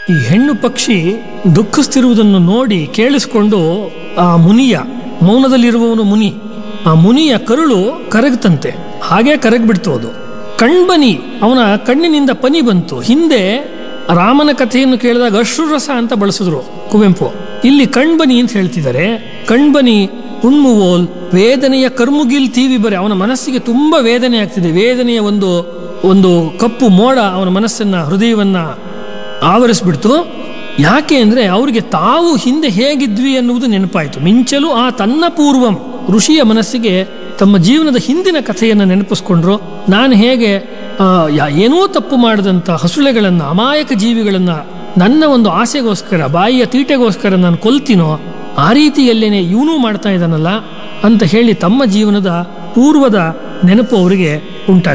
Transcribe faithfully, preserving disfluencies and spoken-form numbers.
ಈ ಹೆಣ್ಣು ಪಕ್ಷಿ ದುಃಖಿಸ್ತಿರುವುದನ್ನು ನೋಡಿ ಕೇಳಿಸ್ಕೊಂಡು ಆ ಮುನಿಯ, ಮೌನದಲ್ಲಿರುವವನು ಮುನಿ, ಆ ಮುನಿಯ ಕರುಳು ಕರಗ್ತಂತೆ. ಹಾಗೆ ಕರಗ್ಬಿಡ್ತು ಅದು. ಕಣ್ಬನಿ, ಅವನ ಕಣ್ಣಿನಿಂದ ಪನಿ ಬಂತು. ಹಿಂದೆ ರಾಮನ ಕಥೆಯನ್ನು ಕೇಳಿದಾಗ ಅಶ್ರುರಸ ಅಂತ ಬಳಸಿದ್ರು ಕುವೆಂಪು. ಇಲ್ಲಿ ಕಣ್ಬನಿ ಅಂತ ಹೇಳ್ತಿದ್ದಾರೆ. ಕಣ್ಬನಿ ಹುಣ್ಮುವೋಲ್ ವೇದನೆಯ ಕರ್ಮುಗಿಲ್ ತೀವಿ ಬರೆ. ಅವನ ಮನಸ್ಸಿಗೆ ತುಂಬಾ ವೇದನೆ ಆಗ್ತಿದೆ. ವೇದನೆಯ ಒಂದು ಒಂದು ಕಪ್ಪು ಮೋಡ ಅವನ ಮನಸ್ಸನ್ನ, ಹೃದಯವನ್ನ ಆವರಿಸ್ಬಿಡ್ತು. ಯಾಕೆ ಅಂದ್ರೆ ಅವರಿಗೆ ತಾವು ಹಿಂದೆ ಹೇಗಿದ್ವಿ ಅನ್ನುವುದು ನೆನಪಾಯಿತು. ಮಿಂಚಲು ಆ ತನ್ನ ಪೂರ್ವಂ, ಋಷಿಯ ಮನಸ್ಸಿಗೆ ತಮ್ಮ ಜೀವನದ ಹಿಂದಿನ ಕಥೆಯನ್ನು ನೆನಪಿಸ್ಕೊಂಡ್ರು. ನಾನು ಹೇಗೆ ಏನೋ ತಪ್ಪು ಮಾಡಿದಂಥ ಹಸುಳೆಗಳನ್ನು, ಅಮಾಯಕ ಜೀವಿಗಳನ್ನು ನನ್ನ ಒಂದು ಆಸೆಗೋಸ್ಕರ, ಬಾಯಿಯ ತೀಟೆಗೋಸ್ಕರ ನಾನು ಕೊಲ್ತೀನೋ, ಆ ರೀತಿಯಲ್ಲೇನೆ ಇವನೂ ಮಾಡ್ತಾ ಇದ್ದಾನಲ್ಲ ಅಂತ ಹೇಳಿ ತಮ್ಮ ಜೀವನದ ಪೂರ್ವದ ನೆನಪು ಅವರಿಗೆ ಉಂಟಾಗ